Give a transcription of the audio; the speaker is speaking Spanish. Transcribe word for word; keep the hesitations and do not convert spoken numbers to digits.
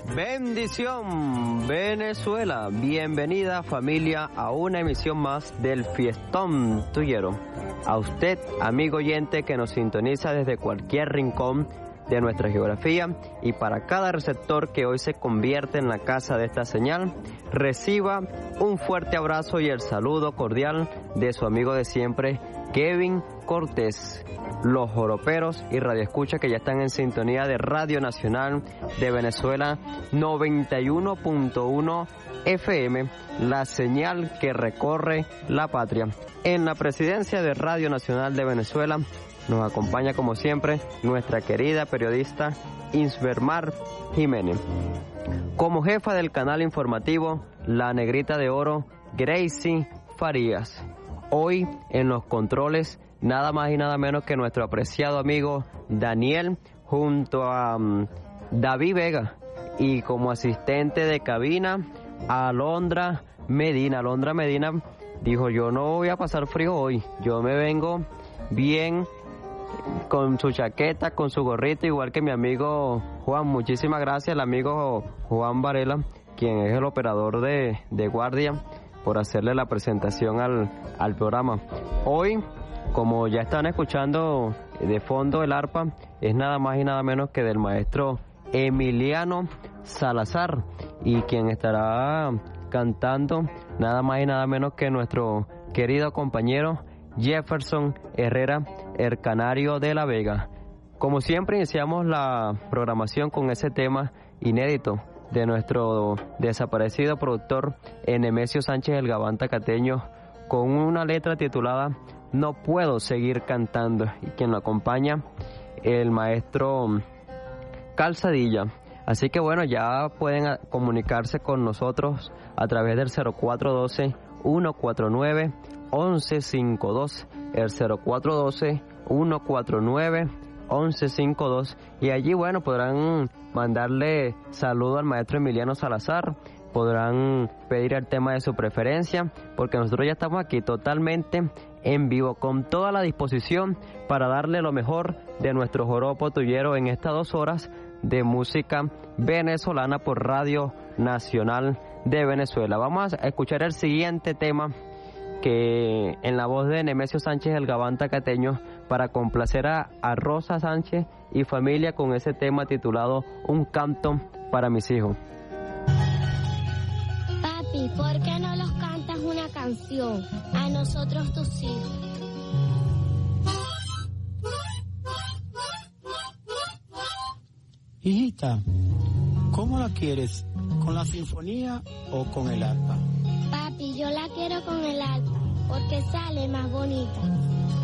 Bendición Venezuela, bienvenida familia a una emisión más del Fiestón Tuyero. A usted, amigo oyente que nos sintoniza desde cualquier rincón de nuestra geografía y para cada receptor que hoy se convierte en la casa de esta señal, reciba un fuerte abrazo y el saludo cordial de su amigo de siempre, Kevin Cortés. Los joroperos y radioescuchas que ya están en sintonía de Radio Nacional de Venezuela noventa y uno punto uno F M, la señal que recorre la patria. En la presidencia de Radio Nacional de Venezuela nos acompaña como siempre nuestra querida periodista Insbermar Jiménez. Como jefa del canal informativo La Negrita de Oro, Gracie Farías. Hoy en los controles nada más y nada menos que nuestro apreciado amigo Daniel junto a um, David Vega y como asistente de cabina Alondra Medina. Alondra Medina dijo: yo no voy a pasar frío hoy, yo me vengo bien con su chaqueta, con su gorrito, igual que mi amigo Juan. Muchísimas gracias al amigo Juan Varela, quien es el operador de, de guardia, por hacerle la presentación al, al programa. Hoy, como ya están escuchando de fondo el arpa, es nada más y nada menos que del maestro Emiliano Salazar, y quien estará cantando nada más y nada menos que nuestro querido compañero Jefferson Herrera, el Canario de la Vega. Como siempre, iniciamos la programación con ese tema inédito de nuestro desaparecido productor Nemesio Sánchez el Gabán Tacateño, con una letra titulada No puedo seguir cantando, y quien lo acompaña, el maestro Calzadilla. Así que bueno, ya pueden comunicarse con nosotros a través del cero cuatro uno dos, uno cuatro nueve, once cincuenta y dos, el cero cuatro uno dos, uno cuatro nueve, once cincuenta y dos, y allí bueno podrán mandarle saludo al maestro Emiliano Salazar, podrán pedir el tema de su preferencia, porque nosotros ya estamos aquí totalmente en vivo, con toda la disposición para darle lo mejor de nuestro joropo tuyero en estas dos horas de música venezolana por Radio Nacional de Venezuela. Vamos a escuchar el siguiente tema, que en la voz de Nemesio Sánchez el Gabán Tacateño, para complacer a, a Rosa Sánchez y familia con ese tema titulado Un canto para mis hijos. Papi, ¿por qué no los cantas una canción a nosotros tus hijos? Hijita, ¿cómo la quieres? ¿Con la sinfonía o con el arpa? Papi, yo la quiero con el arpa, porque sale más bonita.